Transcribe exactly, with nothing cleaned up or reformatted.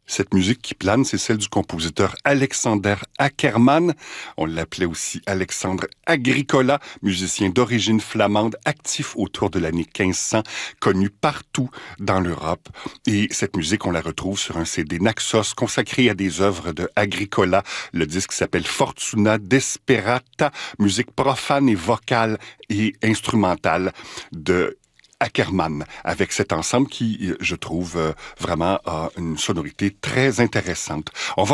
Cette musique qui plane, c'est celle du compositeur Alexander Akerman. On l'appelait aussi Alexandre Agricola, musicien d'origine flamande, actif autour de l'année quinze cents, connu partout dans l'Europe. Et cette musique, on la retrouve sur un C D Naxos consacré à des œuvres de Agricola. Le disque s'appelle Fortuna Desperata, musique profane et vocale et instrumentale de Akerman, avec cet ensemble qui, je trouve, vraiment a une sonorité très intéressante. On va